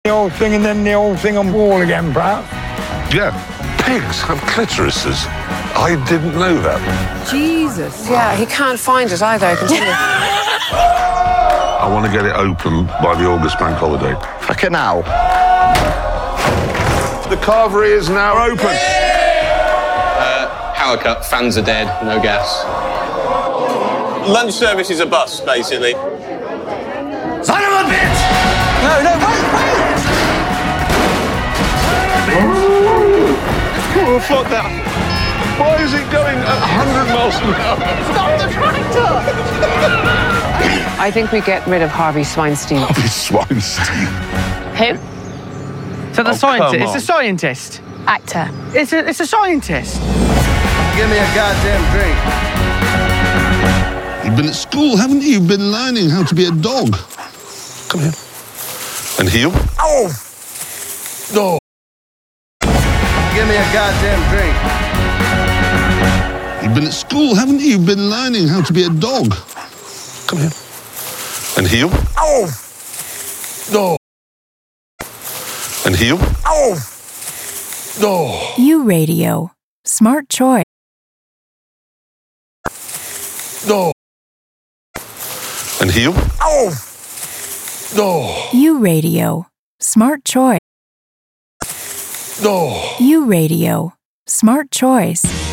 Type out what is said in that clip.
The old thing and then the old thing on wall again, perhaps. Yeah, pigs have clitorises. I didn't know that. Jesus. Yeah, he can't find it either, I can tell you. I want to get it open by the August bank holiday. Fuck it now. The carvery is now open. Power cut, fans are dead, no gas. Lunch service is a bust, basically. Son of a bitch! No, wait! Oh, fuck that. Why is it going at 100 miles an hour? Stop the tractor! I think we get rid of Harvey Swinestein. Harvey Swinestein. Him? So the Oh, scientist, come it's on. a scientist. Actor. It's a scientist. Give me a goddamn drink. You've been at school, haven't you? You've been learning how to be a dog. Come here. And heel. Oh! No. Give me a goddamn drink. You've been at school, haven't you? You've been learning how to be a dog. Come here. And heel. Oh! No. And heel. Oh! No. U Radio. Smart choice. No. And heel. Oh! No. U Radio. Smart choice. No. U Radio. Smart choice.